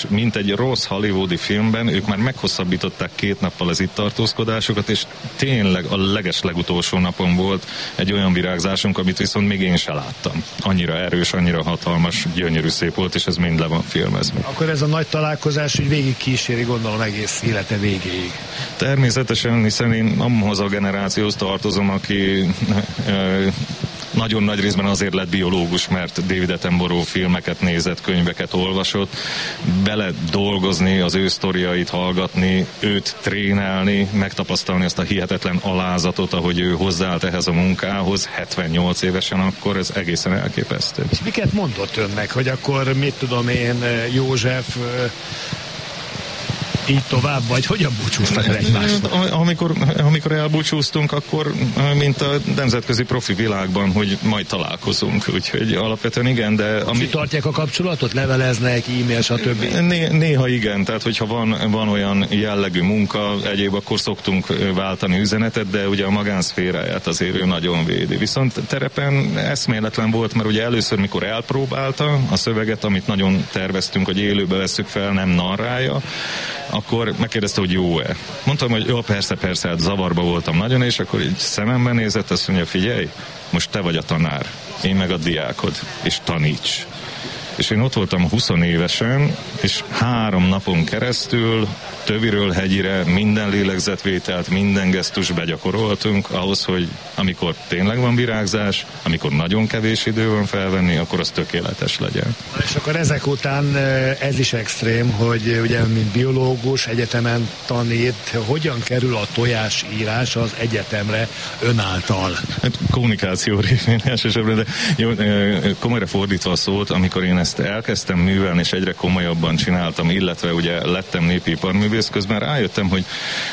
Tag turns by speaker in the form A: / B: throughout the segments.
A: és mint egy rossz hollywoodi filmben, ők már meghosszabbították 2 nappal az itt tartózkodásukat, és tényleg a legutolsó napon volt egy olyan virágzásunk, amit viszont még én se láttam. Annyira erős, annyira hatalmas, gyönyörű szép volt, és ez mind le van filmezve.
B: Akkor ez a nagy találkozás, hogy végig kíséri, gondolom, egész élete végéig.
A: Természetesen, hiszen én ahhoz a generációhoz tartozom, aki nagyon nagy részben azért lett biológus, mert David Attenborough filmeket nézett, könyveket olvasott, bele dolgozni, az ő sztoriait hallgatni, őt trénálni, megtapasztalni azt a hihetetlen alázatot, ahogy ő hozzáállt ehhez a munkához, 78 évesen akkor, ez egészen elképesztő.
B: És miket mondott önnek, hogy akkor mit tudom én, József, így tovább, vagy hogyan búcsúztak el egymásnak?
A: Amikor elbúcsúztunk, akkor mint a nemzetközi profi világban, hogy majd találkozunk, úgyhogy alapvetően igen, de...
B: Tartják a kapcsolatot? Leveleznek, e-mail, stb.?
A: Néha igen, tehát hogyha van olyan jellegű munka, egyéb, akkor szoktunk váltani üzenetet, de ugye a magánszféráját azért ő nagyon védi. Viszont terepen eszméletlen volt, mert ugye először, mikor elpróbálta a szöveget, amit nagyon terveztünk, hogy élőbe vesszük fel, nem narrálja, akkor megkérdezte, hogy jó-e. Mondtam, hogy jó, persze, hát zavarba voltam nagyon, és akkor így szemembe nézett, azt mondja, figyelj, most te vagy a tanár, én meg a diákod, és taníts. És én ott voltam 20 évesen, és 3 napon keresztül töviről hegyire minden lélegzetvételt, minden gesztus begyakoroltunk ahhoz, hogy amikor tényleg van virágzás, amikor nagyon kevés idő van felvenni, akkor az tökéletes legyen.
B: És akkor ezek után ez is extrém, hogy ugye mint biológus egyetemen tanít, hogyan kerül a tojásírás az egyetemre ön által?
A: Hát kommunikáció révén elsősorban, de jó, komolyra fordítva a szót, amikor én ezt elkezdtem művelni, és egyre komolyabban csináltam, illetve ugye lettem népiparművész, közben rájöttem, hogy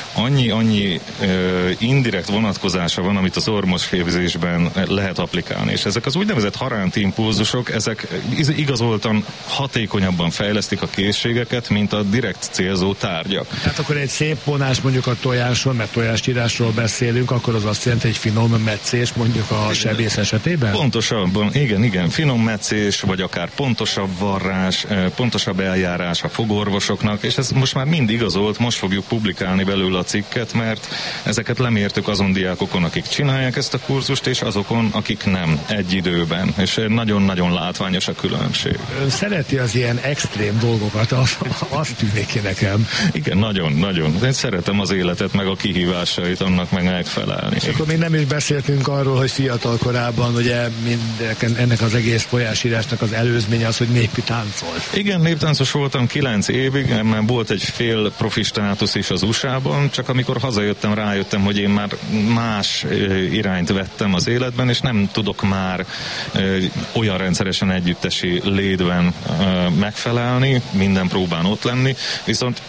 A: annyi indirekt vonatkozása van, amit az orvosképzésben lehet applikálni, és ezek az úgynevezett haránti impulzusok, ezek igazoltan hatékonyabban fejlesztik a készségeket, mint a direkt célzó tárgyak.
B: Tehát akkor egy szép vonás mondjuk a tojáson, mert tojásírásról beszélünk, akkor az azt jelenti, hogy finom metszés mondjuk a sebész esetében?
A: Pontosabban, igen, finom metszés, vagy akár pontosabb varrás, pontosabb eljárás a fogorvosoknak, és ez most már mind igazolt, most fogjuk publikálni belőle a cikket, mert ezeket lemértük azon diákokon, akik csinálják ezt a kurzust, és azokon, akik nem, egy időben, és nagyon-nagyon látványos a különbség.
B: Ön szereti az ilyen extrém dolgokat, azt tűnik ki nekem.
A: Igen, nagyon. Én szeretem az életet, meg a kihívásait, annak meg megfelelni.
B: És akkor még nem is beszéltünk arról, hogy fiatal korában, ugye ennek az egész tojásírásnak az előzménye az, hogy népi táncolt.
A: Igen, néptáncos voltam 9 évig, mert volt egy fél profi státusz is az USA-ban, csak amikor hazajöttem, rájöttem, hogy én már más irányt vettem az életben, és nem tudok már olyan rendszeresen együttesi létben megfelelni, minden próbán ott lenni, viszont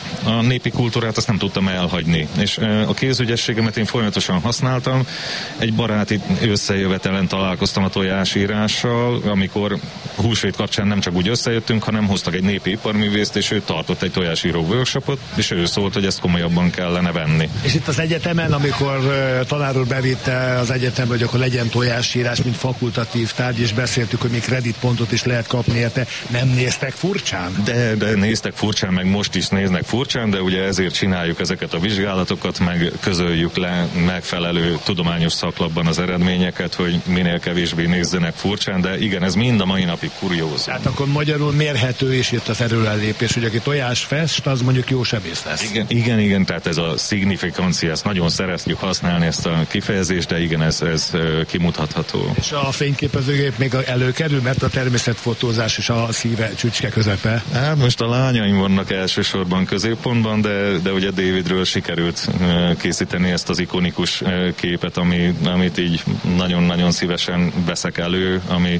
A: a népi kultúrát azt nem tudtam elhagyni. És a kézügyességemet én folyamatosan használtam. Egy baráti összejövetelen találkoztam a tojásírással, amikor húsvét kapcsán nem csak úgy összejöttünk, hanem hoztak egy népi iparművészt, és ő tartott egy tojásíró workshopot, és ő szólt, hogy ezt komolyabban kellene venni.
B: És itt az egyetemen, amikor tanár úr bevitte az egyetembe, hogy akkor legyen tojásírás, mint fakultatív tárgy, és beszéltük, hogy még kreditpontot is lehet kapni érte, nem néztek furcsán?
A: De néztek furcsán, meg most is néznek furcsán, de ugye ezért csináljuk ezeket a vizsgálatokat, meg közöljük le megfelelő tudományos szaklapban az eredményeket, hogy minél kevésbé nézzenek furcsán, de igen, ez mind a mai napig kuriózum.
B: Tehát akkor magyarul mérhető is itt az erőlellépés, hogy aki tojás fest, az mondjuk jó sebész lesz.
A: Igen, tehát ez a szignificancia, ezt nagyon szeretjük használni, ezt a kifejezést, de igen, ez kimutatható. És
B: a fényképezőgép még előkerül, mert a természetfotózás és a szíve csücske közepe.
A: Hát most a lányaim vannak elsősorban középpontban, de ugye Davidről sikerült készíteni ezt az ikonikus képet, amit így nagyon-nagyon szívesen veszek elő, ami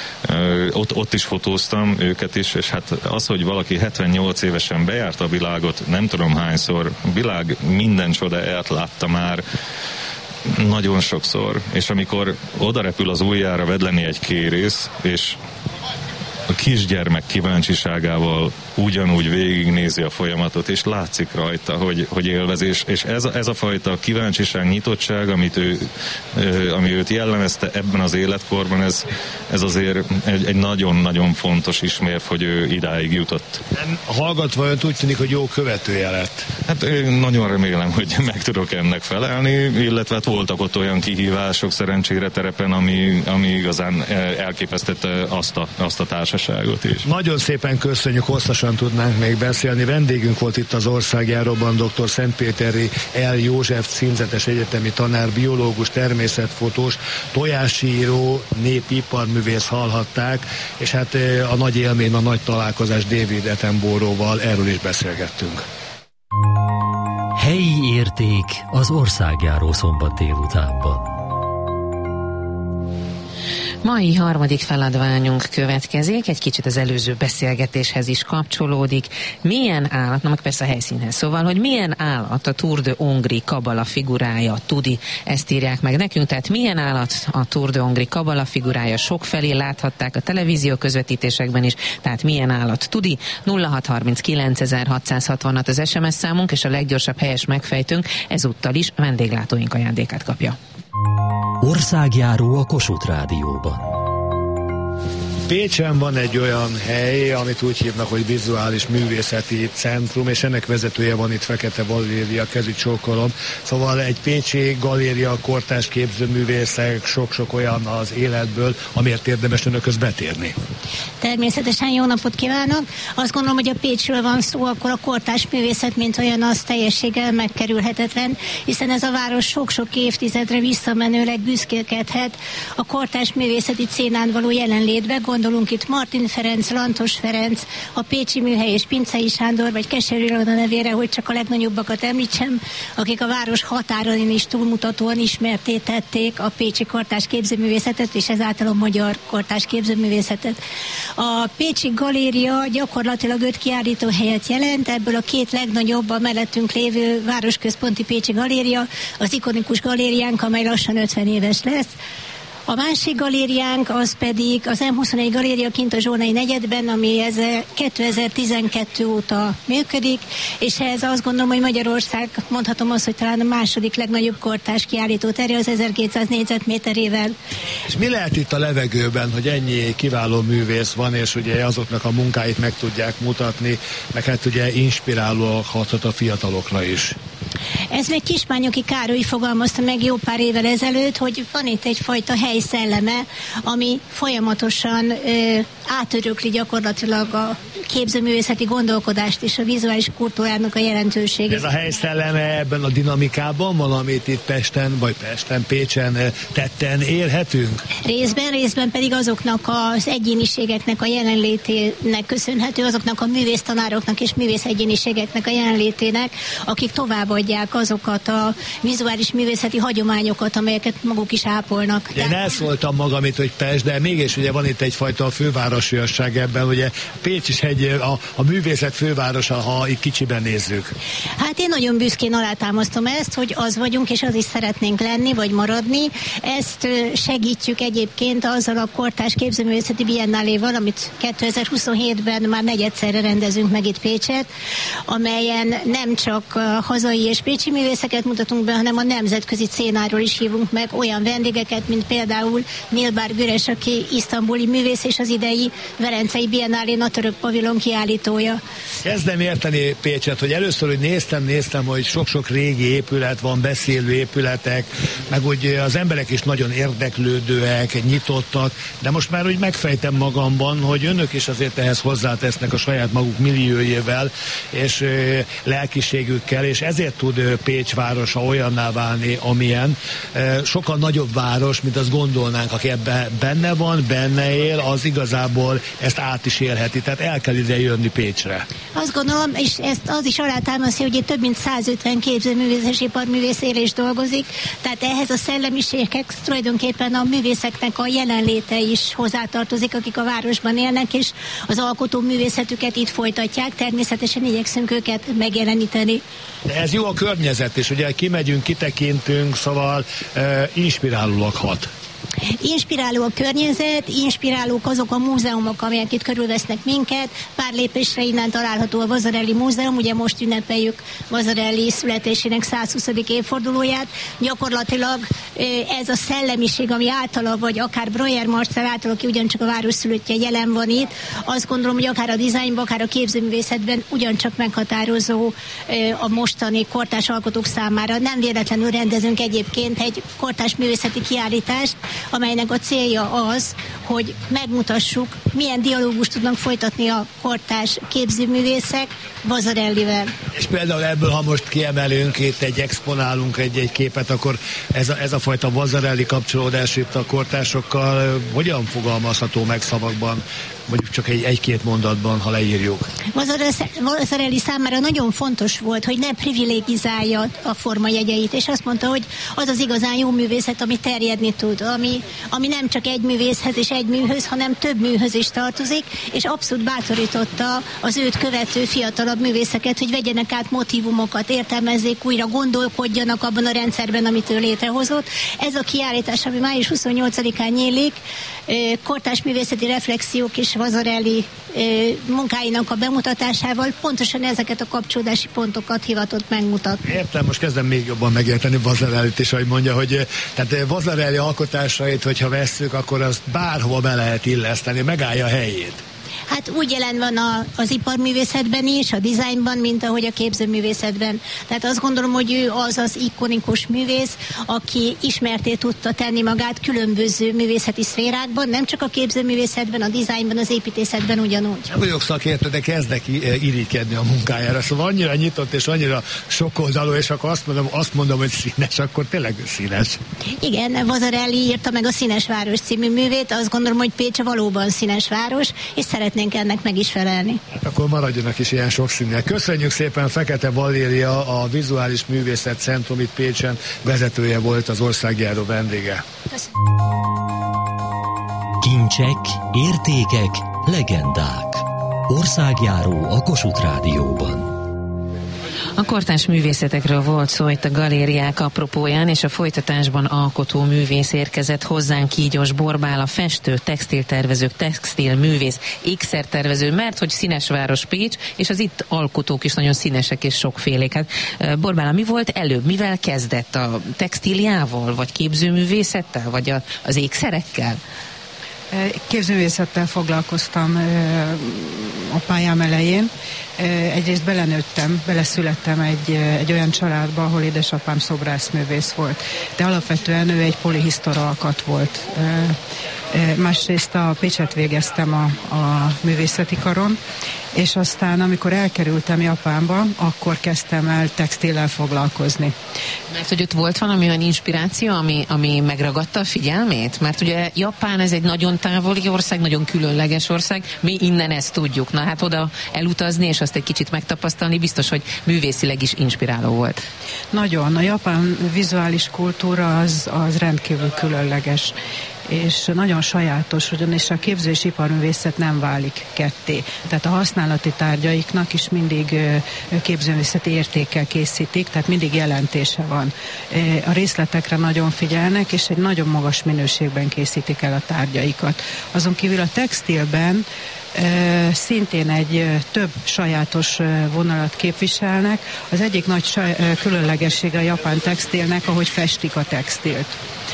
A: ott is fotóztam őket is, és hát az, hogy valaki 78 évesen bejárta a világot, nem tudom hányszor, a világ minden csodáját látta már, nagyon sokszor, és amikor oda repül az ujjára vedleni egy kérész, és a kisgyermek kíváncsiságával ugyanúgy végignézi a folyamatot, és látszik rajta, hogy élvezés, és ez a fajta kíváncsiság, nyitottság, ami őt jellemezte ebben az életkorban, ez azért egy nagyon-nagyon fontos ismérv, hogy ő idáig jutott.
B: Hallgatva önt úgy tűnik, hogy jó követője lett.
A: Hát én nagyon remélem, hogy meg tudok ennek felelni, illetve hát voltak ott olyan kihívások szerencsére terepen, ami igazán elképesztette azt a társaságot is.
B: Nagyon szépen köszönjük, hosszasan tudnánk még beszélni. Vendégünk volt itt az országjáróban dr. Szentpéteri L. József címzetes egyetemi tanár, biológus, természetfotós, tojásíró, népiparművész hallhatták, és hát a nagy élmény, a nagy találkozás David Attenborough-val, erről is beszélgettünk.
C: Helyi érték az országjáró szombat délutánban.
D: Mai harmadik feladványunk következik, egy kicsit az előző beszélgetéshez is kapcsolódik. Milyen állat, na meg persze a helyszínhez, szóval, hogy milyen állat a Tour de Hongrie Kabala figurája, Tudi, ezt írják meg nekünk, tehát milyen állat a Tour de Hongrie Kabala figurája, sokfelé láthatták a televízió közvetítésekben is, tehát milyen állat Tudi, 0639 az SMS számunk, és a leggyorsabb helyes megfejtőnk ezúttal is vendéglátóink ajándékát kapja.
C: Országjáró a Kossuth Rádióban.
B: Pécsen van egy olyan hely, amit úgy hívnak, hogy Vizuális Művészeti Centrum, és ennek vezetője van itt, Fekete Valéria, kezű csókolom. Szóval egy pécsi galéria, kortárs képzőművészek, sok-sok olyan az életből, amiért érdemes önökhöz betérni.
E: Természetesen jó napot kívánok! Azt gondolom, hogy a Pécsről van szó, akkor a kortárs művészet, mint olyan, az teljességgel megkerülhetetlen, hiszen ez a város sok-sok évtizedre visszamenőleg büszkélkedhet a kortárs művészeti szénán való jelenlétbe. Gondolunk itt Martin Ferenc, Lantos Ferenc, a Pécsi Műhely és Pincei Sándor, vagy Keserű Ilona nevére, hogy csak a legnagyobbakat említsem, akik a város határon is túlmutatóan ismertté tették a pécsi kortárs képzőművészetet, és ezáltal a magyar kortárs képzőművészetet. A Pécsi Galéria gyakorlatilag 5 kiállítóhelyet jelent, ebből a 2 legnagyobb a mellettünk lévő városközponti Pécsi Galéria, az ikonikus galériánk, amely lassan 50 éves lesz. A másik galériánk az pedig az M21 galéria kint a Zsolnai negyedben, ami 2012 óta működik, és ez azt gondolom, hogy Magyarország, mondhatom azt, hogy talán a második legnagyobb kortárs kiállítótere az 1200 négyzetméterével. És
B: mi lehet itt a levegőben, hogy ennyi kiváló művész van, és ugye azoknak a munkáit meg tudják mutatni, meg hát ugye inspiráló hathat a fiatalokra is.
E: Ez még Kismányoki Károly fogalmazta meg jó pár évvel ezelőtt, hogy van itt egyfajta helyszelleme, ami folyamatosan átörökli gyakorlatilag a képzőművészeti gondolkodást és a vizuális kultúrának a jelentőségét. Ez
B: a helyszelleme ebben a dinamikában valamit itt Pécsen tetten érhetünk?
E: Részben pedig azoknak az egyéniségeknek a jelenlétének köszönhető, azoknak a művésztanároknak és művész egyéniségeknek a jelenlétének, akik továbbadják azokat a vizuális művészeti hagyományokat, amelyeket maguk is ápolnak.
B: Én elszóltam magam itt, hogy Pest, de mégis ugye van itt egyfajta fővárosiasság ebben, ugye Pécs is a művészet fővárosa, ha itt kicsiben nézzük.
E: Hát én nagyon büszkén alátámasztom ezt, hogy az vagyunk, és az is szeretnénk lenni, vagy maradni. Ezt segítjük egyébként azzal a kortárs képzőművészeti biennáléval, amit 2027-ben már negyedszerre rendezünk meg itt Pécset, amelyen nem csak hazai és pécsi művészeket mutatunk be, hanem a nemzetközi szénáról is hívunk meg olyan vendégeket, mint például Milbár Güres, aki isztambuli művész, és az idei Velencei Biennálén a török pavilon kiállítója.
B: Kezdem érteni Pécset, hogy először, hogy néztem, hogy sok-sok régi épület van, beszélő épületek, meg úgy az emberek is nagyon érdeklődőek, nyitottak, de most már úgy megfejtem magamban, hogy önök is azért ehhez hozzátesznek a saját maguk milliójével és lelkiségükkel, és ezért tud Pécs városa olyanná válni, amilyen. Sokkal nagyobb város, mint azt gondolnánk, aki ebben benne van, benne él, az igazából ezt át is élheti, tehát el kell ide jönni Pécsre.
E: Azt gondolom, és ezt az is alátámasztja, hogy itt több mint 150 képzőművész és iparművész él és dolgozik, tehát ehhez a szellemiségek tulajdonképpen a művészeknek a jelenléte is hozzátartozik, akik a városban élnek, és az alkotó művészetüket itt folytatják, természetesen igyekszünk őket megjeleníteni.
B: De ez jó a környezet, és ugye kimegyünk, kitekintünk, szóval inspirálólag hat.
E: Inspiráló a környezet, inspirálók azok a múzeumok, amelyek itt körülvesznek minket. Pár lépésre innen található a Vasarely Múzeum, ugye most ünnepeljük Vasarely születésének 120. évfordulóját. Gyakorlatilag ez a szellemiség, ami általa, vagy akár Breuer Marcell által, aki ugyancsak a város szülöttje, jelen van itt, azt gondolom, hogy akár a dizájnban, akár a képzőművészetben ugyancsak meghatározó a mostani kortárs alkotók számára. Nem véletlenül rendezünk egyébként egy kortárs művészeti kiállítást, amelynek a célja az, hogy megmutassuk, milyen dialógust tudnak folytatni a kortárs képzőművészek Vasarelyvel.
B: És például ebből, ha most kiemelünk, itt exponálunk egy képet, akkor ez a fajta Vasarely kapcsolódás itt a kortársokkal hogyan fogalmazható meg szavakban? Mondjuk csak egy-két mondatban, ha leírjuk.
E: Vasarely számára nagyon fontos volt, hogy ne privilegizálja a formajegyeit, és azt mondta, hogy az az igazán jó művészet, ami terjedni tud, ami nem csak egy művészhez és egy műhöz, hanem több műhöz is tartozik, és abszolút bátorította az őt követő fiatalabb művészeket, hogy vegyenek át motívumokat, értelmezzék újra, gondolkodjanak abban a rendszerben, amit ő létrehozott. Ez a kiállítás, ami május 28-án nyílik, kortárs művészeti reflexiók és Vasarely munkáinak a bemutatásával pontosan ezeket a kapcsolódási pontokat hivatott megmutatni.
B: Értem, most kezdem még jobban megérteni Vasarelyt is, ahogy mondja, hogy tehát Vasarely alkotásait, hogyha vesszük, akkor azt bárhova be lehet illeszteni, megállja a helyét.
E: Hát úgy jelen van az iparművészetben is, a dizájnban, mint ahogy a képzőművészetben. Tehát azt gondolom, hogy ő az ikonikus művész, aki ismerté tudta tenni magát különböző művészeti szférákban, nem csak a képzőművészetben, a dizájnban, az építészetben ugyanúgy.
B: Nem vagyok szakértő, de kezdek irigykedni a munkájára. Szóval annyira nyitott és annyira sokoldalú, és akkor azt mondom, hogy színes, akkor tényleg színes. Igen,
E: Vasarely írta meg a Színes város című művét, azt gondolom, hogy Pécs valóban színes város, és szeretnénk ennek meg is felelni.
B: Hát akkor maradjanak is ilyen sokszínűek. Köszönjük szépen, Fekete Valéria, a Vizuális Művészet Centrum itt Pécsen vezetője volt, az országjáró vendége.
E: Köszönöm.
C: Kincsek, értékek, legendák. Országjáró a Kossuth Rádióban.
D: A kortárs művészetekről volt szó itt a galériák apropóján, és a folytatásban alkotó művész érkezett hozzánk, Kígyos Borbála, festő, textiltervező, textilművész, ékszertervező, mert hogy színes város Pécs, és az itt alkotók is nagyon színesek és sokfélék. Hát, Borbála, mi volt előbb? Mivel kezdett? A textíliával, vagy képzőművészettel, vagy az ékszerekkel?
F: Képzőművészettel foglalkoztam a pályám elején. Egyrészt beleszülettem egy olyan családba, ahol édesapám szobrászművész volt. De alapvetően ő egy polihisztora alkat volt. Másrészt a Pécset végeztem a művészeti karon, és aztán, amikor elkerültem Japánba, akkor kezdtem el textillel foglalkozni.
D: Mert hogy ott volt valami olyan inspiráció, ami megragadta a figyelmét? Mert ugye Japán ez egy nagyon távoli ország, nagyon különleges ország, mi innen ezt tudjuk. Na hát oda elutazni, és azt egy kicsit megtapasztalni, biztos, hogy művészileg is inspiráló volt.
F: Nagyon. A japán vizuális kultúra az rendkívül különleges, és nagyon sajátos, ugyanis a képző- és iparművészet nem válik ketté. Tehát a használati tárgyaiknak is mindig képzőművészeti értékkel készítik, tehát mindig jelentése van. A részletekre nagyon figyelnek, és egy nagyon magas minőségben készítik el a tárgyaikat. Azon kívül a textilben szintén egy több sajátos vonalat képviselnek. Az egyik nagy különlegessége a japán textilnek, ahogy festik a textilt.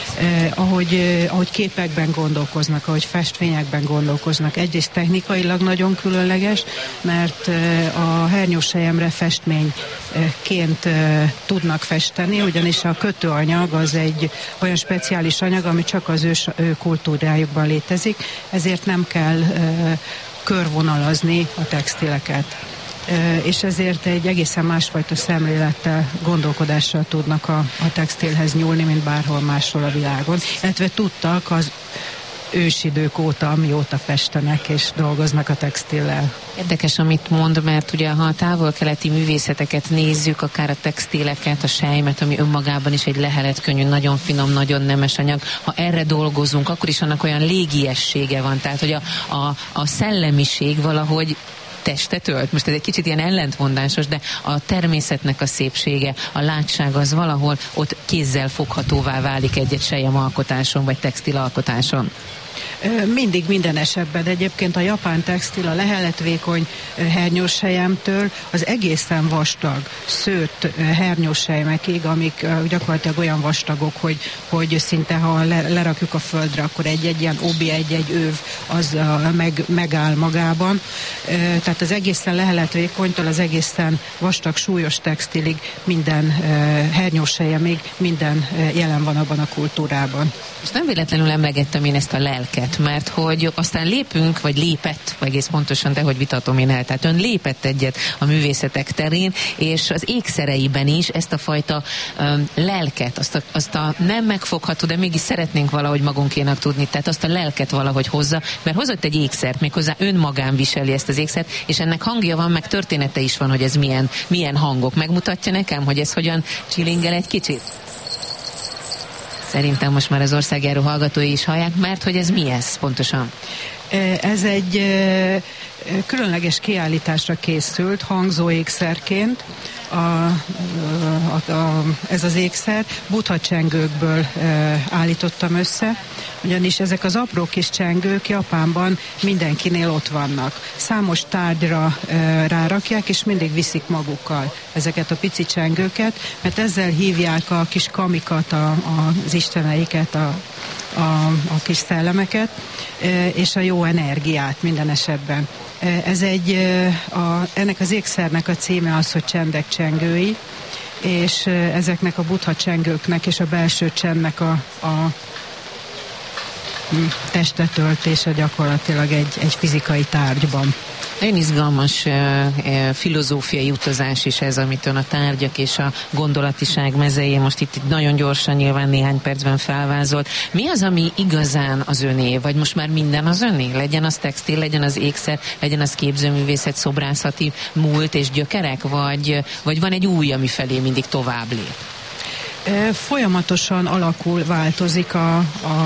F: Ahogy képekben gondolkoznak, ahogy festvényekben gondolkoznak. Egyrészt technikailag nagyon különleges, mert a hernyóselyemre festményként tudnak festeni, ugyanis a kötőanyag az egy olyan speciális anyag, ami csak az ő kultúrájukban létezik, ezért nem kell körvonalazni a textileket. És ezért egy egészen másfajta szemlélettel, gondolkodással tudnak a textilhez nyúlni, mint bárhol máshol a világon. Illetve tudtak az ősidők óta, amióta festenek és dolgoznak a textillel.
D: Érdekes, amit mond, mert ugye ha a távol-keleti művészeteket nézzük, akár a textileket, a selymet, ami önmagában is egy leheletkönnyű, nagyon finom, nagyon nemes anyag, ha erre dolgozunk, akkor is annak olyan légiessége van, tehát hogy a szellemiség valahogy testet ölt? Most ez egy kicsit ilyen ellentmondásos, de a természetnek a szépsége, a látság az valahol ott kézzel foghatóvá válik egy selyem-alkotáson, vagy textilalkotáson.
F: Mindig, minden esetben. Egyébként a japán textil a leheletvékony hernyós selyemtől az egészen vastag, szőtt hernyós selyemekig, amik gyakorlatilag olyan vastagok, hogy szinte ha lerakjuk a földre, akkor egy ilyen obi, egy öv az megáll magában. Tehát az egészen leheletvékonytól az egészen vastag, súlyos textilig minden hernyós selyemig minden jelen van abban a kultúrában.
D: És nem véletlenül emlegettem én ezt a lelket, mert hogy aztán lépünk, vagy lépett, egész pontosan, de hogy vitatom én el, tehát ön lépett egyet a művészetek terén, és az ékszereiben is ezt a fajta lelket, azt a nem megfogható, de mégis szeretnénk valahogy magunkénak tudni, tehát azt a lelket valahogy hozza, mert hozott egy ékszert, méghozzá önmagán viseli ezt az ékszert, és ennek hangja van, meg története is van, hogy ez milyen hangok. Megmutatja nekem, hogy ez hogyan csilingel egy kicsit? Szerintem most már az országjáró hallgatói is hallják, mert hogy ez mi ez pontosan?
F: Ez egy különleges kiállításra készült hangzóékszerként. Ez az ékszer Buddha csengőkből állítottam össze, ugyanis ezek az apró kis csengők Japánban mindenkinél ott vannak. Számos tárgyra rárakják, és mindig viszik magukkal ezeket a pici csengőket, mert ezzel hívják a kis kamikat, az isteneiket, a kis szellemeket, és a jó energiát minden esetben. Ennek az ékszernek a címe az, hogy Csendek csengői, és ezeknek a Buddha csengőknek és a belső csendnek a testetöltése gyakorlatilag egy fizikai tárgyban.
D: Nagyon izgalmas filozófiai utazás is ez, amit ön a tárgyak és a gondolatiság mezején most itt nagyon gyorsan, nyilván néhány percben felvázolt. Mi az, ami igazán az öné, vagy most már minden az öné? Legyen az textil, legyen az ékszer, legyen az képzőművészet, szobrászati múlt és gyökerek, vagy van egy új, ami felé mindig tovább lép?
F: Folyamatosan alakul, változik a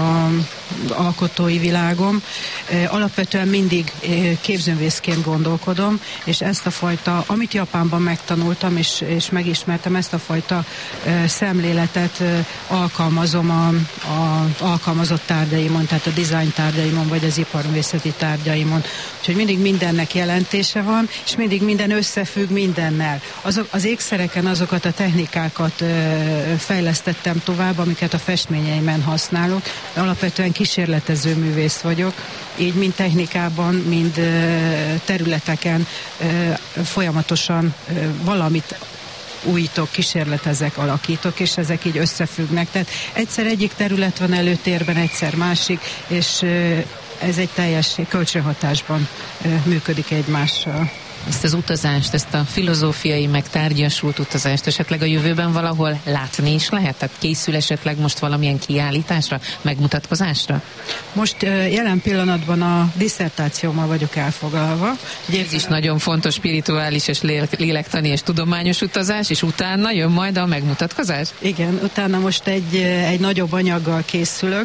F: alkotói világom. Alapvetően mindig képzőművészként gondolkodom, és ezt a fajta, amit Japánban megtanultam, és megismertem, ezt a fajta szemléletet alkalmazom a alkalmazott tárgyaimon, tehát a design tárgyaimon, vagy az iparművészeti tárgyaimon. Úgyhogy mindig mindennek jelentése van, és mindig minden összefügg mindennel. Az ékszereken azokat a technikákat fejlesztettem tovább, amiket a festményeimen használok. Alapvetően kísérletező művész vagyok, így mind technikában, mind területeken folyamatosan valamit újítok, kísérletezek, alakítok, és ezek így összefüggnek. Tehát egyszer egyik terület van előtérben, egyszer másik, és ez egy teljes kölcsönhatásban működik egymással.
D: Ezt az utazást, ezt a filozófiai, meg tárgyasult utazást esetleg a jövőben valahol látni is lehet? Tehát készül esetleg most valamilyen kiállításra, megmutatkozásra?
F: Most jelen pillanatban a disszertációmmal vagyok elfoglalva.
D: Ez is nagyon fontos spirituális és lélektani és tudományos utazás, és utána jön majd a megmutatkozás?
F: Igen, utána most egy nagyobb anyaggal készülök.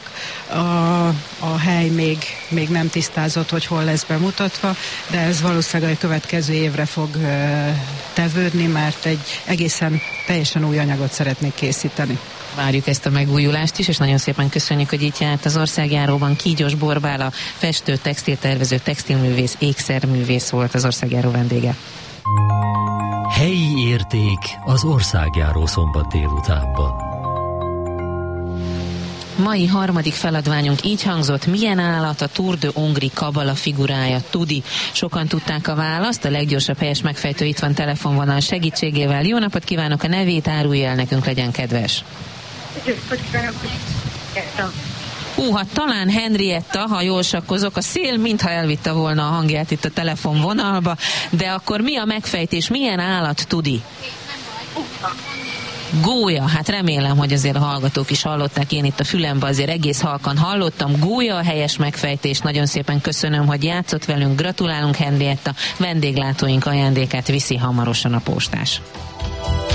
F: A hely még nem tisztázott, hogy hol lesz bemutatva, de ez valószínűleg a következő évre fog tevődni, mert egy egészen teljesen új anyagot szeretnék készíteni.
D: Várjuk ezt a megújulást is, és nagyon szépen köszönjük, hogy itt járt az országjáróban. Kígyos Borbála, festő, textiltervező, textilművész, ékszerművész volt az országjáró vendége.
C: Helyi érték az országjáró szombat délutánban.
D: Mai harmadik feladványunk így hangzott: milyen állat a Tour de Hongrie kabala figurája? Tudi. Sokan tudták a választ, a leggyorsabb helyes megfejtő itt van telefonvonal segítségével. Jó napot kívánok, a nevét árulja el nekünk, legyen kedves. Hát talán Henrietta, ha jól sakkozok, a szél mintha elvitte volna a hangját itt a telefonvonalba, de akkor mi a megfejtés, milyen állat, Tudi? Gólya, hát remélem, hogy azért a hallgatók is hallották, én itt a fülembe azért egész halkan hallottam. Gólya a helyes megfejtés, nagyon szépen köszönöm, hogy játszott velünk, gratulálunk Henrietta, vendéglátóink ajándékát viszi hamarosan a postás.